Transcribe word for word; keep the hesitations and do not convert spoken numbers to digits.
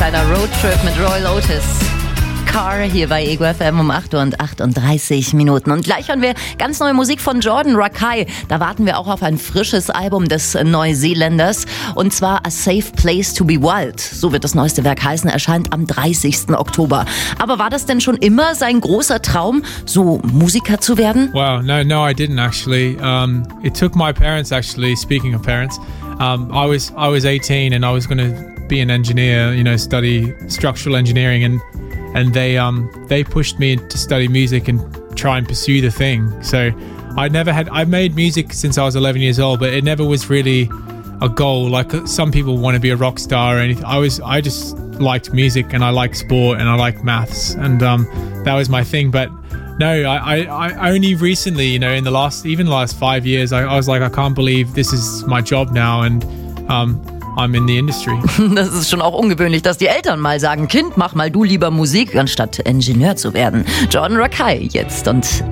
kleiner Roadtrip mit Roy Otis. Car hier bei Ego F M um acht Uhr und achtunddreißig Minuten. Und gleich hören wir ganz neue Musik von Jordan Rakei. Da warten wir auch auf ein frisches Album des Neuseeländers. Und zwar A Safe Place to Be Wild. So wird das neueste Werk heißen, erscheint am dreißigsten Oktober. Aber war das denn schon immer sein großer Traum, so Musiker zu werden? Wow, no, no, I didn't actually. Um, it took my parents actually, speaking of parents, um, I was I was eighteen and I was going to be an engineer, you know, study structural engineering, and and they um they pushed me to study music and try and pursue the thing. So I never had I made music since I was eleven years old, but it never was really a goal. Like some people want to be a rock star or anything. I was I just liked music and I liked sport and I liked maths, and um that was my thing. But no, I, I, I only recently, you know, in the last even the last five years, I, I was like, I can't believe this is my job now, and um I'm in the industry. Das ist schon auch ungewöhnlich, dass die Eltern mal sagen, Kind, mach mal du lieber Musik, anstatt Ingenieur zu werden. Jordan Rakei jetzt und